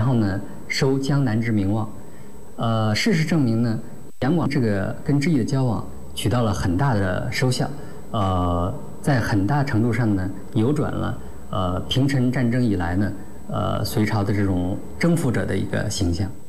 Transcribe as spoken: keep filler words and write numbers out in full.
后呢收江南之名望。呃，事实证明呢，杨广这个跟知意的交往起到了很大的收效，呃，在很大程度上呢扭转了呃平陈战争以来呢呃隋朝的这种征服者的一个形象。